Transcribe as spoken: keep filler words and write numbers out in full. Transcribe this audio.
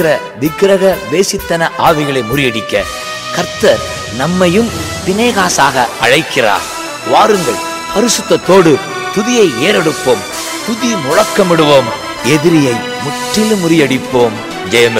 விக்கிரக வேசித்தன ஆவிகளை முறியடிக்க கர்த்தர் நம்மையும் பினேகாசாக அழைக்கிறார். வாருங்கள், பரிசுத்தத்தோடு துதியை ஏறெடுப்போம், துதி முழக்கமிடுவோம், எதிரியை முற்றிலும் முறியடிப்போம். ஜெயம்.